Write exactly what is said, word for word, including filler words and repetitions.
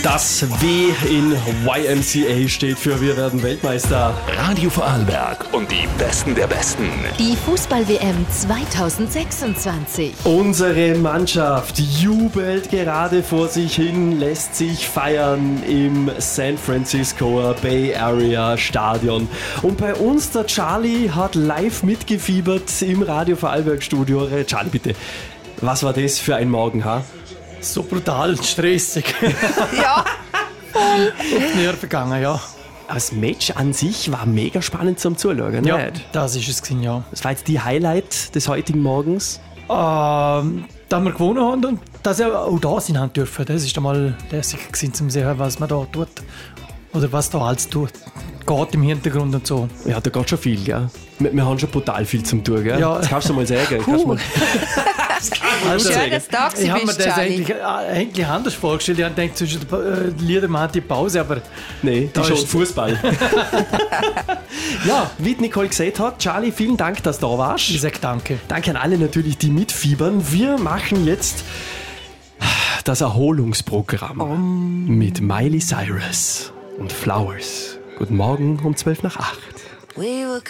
Das W in Y M C A steht für Wir werden Weltmeister. Radio Vorarlberg und die Besten der Besten. Die Fußball-W M zweitausendsechsundzwanzig. Unsere Mannschaft jubelt gerade vor sich hin, lässt sich feiern im San Francisco Bay Area Stadion. Und bei uns, der Charlie, hat live mitgefiebert im Radio Vorarlberg Studio. Charlie, bitte, was war das für ein Morgen, ha? So brutal stressig. Ja, voll. Auf die Nerven gegangen, ja. Das Match an sich war mega spannend zum Zuschauen, Ja, nicht? das ist es gewesen, ja. Das war jetzt die Highlight des heutigen Morgens. Ähm, dass wir gewonnen haben und dass wir auch da sein haben dürfen. Das ist einmal lässig gewesen, zum sehen, was man da tut. Oder was da alles tut. Geht im Hintergrund und so. Ja, da geht schon viel, gell? Wir, wir haben schon brutal viel zum tun, gell? Ja. Das kannst du mal sagen. Kannst du mal Also, Schön, dass du da ich habe mir bist, das Charlie. eigentlich, äh, eigentlich anders vorgestellt. Ich habe gedacht, zwischen den äh, Liedern macht die Pause, aber Nee, Da die schon ist- Fußball. Ja, wie die Nicole gesagt hat, Charlie, vielen Dank, dass du da warst. ich sage danke. Danke an alle natürlich, die mitfiebern. Wir machen jetzt das Erholungsprogramm mit Miley Cyrus und Flowers. Guten Morgen um zwölf nach acht. We were